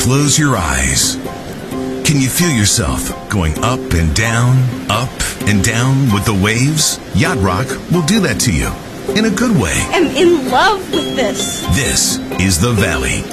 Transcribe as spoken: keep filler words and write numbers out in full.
Close your eyes. Can you feel yourself going up and down, up and down with the waves? Yacht Rock will do that to you in a good way. I'm in love with this. This is the Valley.